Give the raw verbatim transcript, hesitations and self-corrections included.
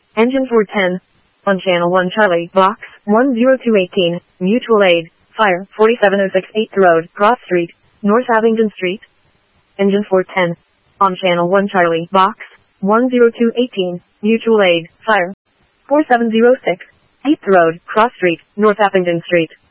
Engine four ten. On Channel one Charlie, Box one zero two one eight, Mutual Aid, Fire forty-seven oh six eighth Road, Cross Street, North Abingdon Street. Engine four ten. On Channel one Charlie, Box one zero two one eight, Mutual Aid, Fire forty-seven oh six eighth Road, Cross Street, North Abingdon Street.